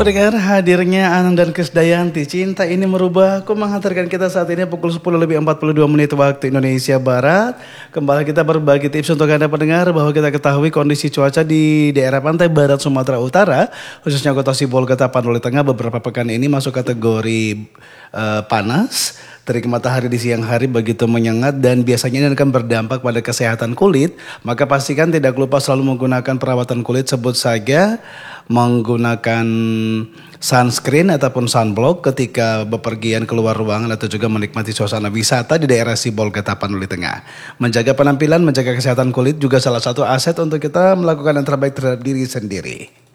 pendengar, hadirnya Anang dan Krisdayanti. Cinta ini merubahku menghantarkan kita saat ini pukul 10 lebih 42 menit waktu Indonesia Barat. Kembali kita berbagi tips untuk Anda pendengar bahwa kita ketahui kondisi cuaca di daerah pantai barat Sumatera Utara, khususnya kota Sibolga Tapanuli Tengah beberapa pekan ini masuk kategori panas. Terik matahari di siang hari begitu menyengat dan biasanya ini akan berdampak pada kesehatan kulit. Maka pastikan tidak lupa selalu menggunakan perawatan kulit, sebut saja menggunakan sunscreen ataupun sunblock ketika bepergian keluar ruangan atau juga menikmati suasana wisata di daerah Sibolga Tapanuli Tengah. Menjaga penampilan, menjaga kesehatan kulit juga salah satu aset untuk kita melakukan yang terbaik terhadap diri sendiri.